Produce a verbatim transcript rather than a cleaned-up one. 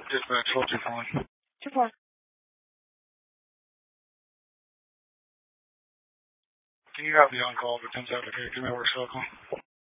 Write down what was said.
Dispatch, four two four. Two four. Can you have the on-call for ten seventy-three? Give me a work circle.